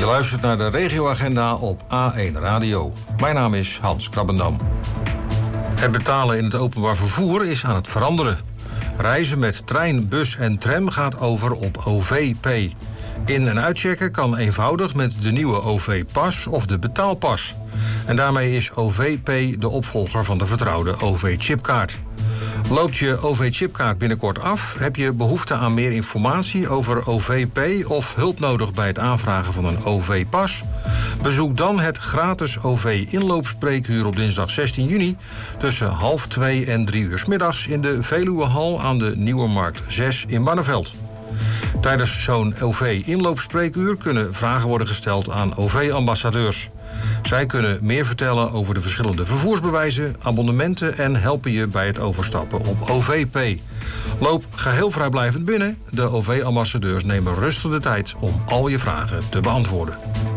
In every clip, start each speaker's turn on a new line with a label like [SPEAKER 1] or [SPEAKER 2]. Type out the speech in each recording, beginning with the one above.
[SPEAKER 1] Je luistert naar de regioagenda op A1 Radio. Mijn naam is Hans Krabbendam. Het betalen in het openbaar vervoer is aan het veranderen. Reizen met trein, bus en tram gaat over op OV-Pay. In- en uitchecken kan eenvoudig met de nieuwe OV-pas of de betaalpas. En daarmee is OV-Pay de opvolger van de vertrouwde OV-chipkaart. Loopt je OV-chipkaart binnenkort af? Heb je behoefte aan meer informatie over OV-Pay of hulp nodig bij het aanvragen van een OV-pas? Bezoek dan het gratis OV-inloopspreekuur op dinsdag 16 juni... tussen 12:30 en 3 uur 's middags in de Veluwehal aan de Nieuwermarkt 6 in Barneveld. Tijdens zo'n OV-inloopspreekuur kunnen vragen worden gesteld aan OV-ambassadeurs. Zij kunnen meer vertellen over de verschillende vervoersbewijzen, abonnementen en helpen je bij het overstappen op OV-Pay. Loop geheel vrijblijvend binnen. De OV-ambassadeurs nemen rustig de tijd om al je vragen te beantwoorden.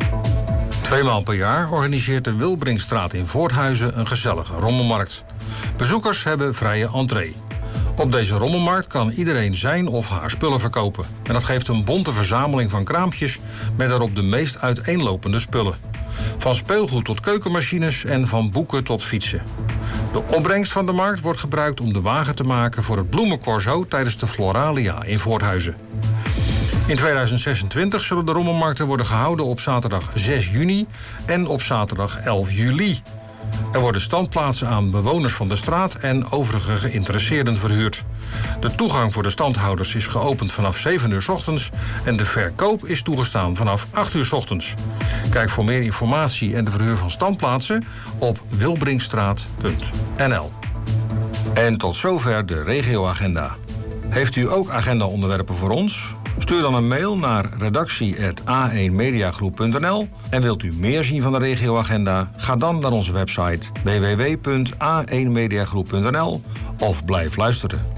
[SPEAKER 1] 2 maal per jaar organiseert de Wilbrinkstraat in Voorthuizen een gezellige rommelmarkt. Bezoekers hebben vrije entree. Op deze rommelmarkt kan iedereen zijn of haar spullen verkopen. En dat geeft een bonte verzameling van kraampjes met daarop de meest uiteenlopende spullen. Van speelgoed tot keukenmachines en van boeken tot fietsen. De opbrengst van de markt wordt gebruikt om de wagen te maken voor het bloemencorso tijdens de Floralia in Voorthuizen. In 2026 zullen de rommelmarkten worden gehouden op zaterdag 6 juni en op zaterdag 11 juli. Er worden standplaatsen aan bewoners van de straat en overige geïnteresseerden verhuurd. De toegang voor de standhouders is geopend vanaf 7 uur 's ochtends en de verkoop is toegestaan vanaf 8 uur 's ochtends. Kijk voor meer informatie en de verhuur van standplaatsen op wilbrinkstraat.nl. En tot zover de regioagenda. Heeft u ook agendaonderwerpen voor ons? Stuur dan een mail naar redactie@a1mediagroep.nl. En wilt u meer zien van de regioagenda? Ga dan naar onze website www.a1mediagroep.nl of blijf luisteren.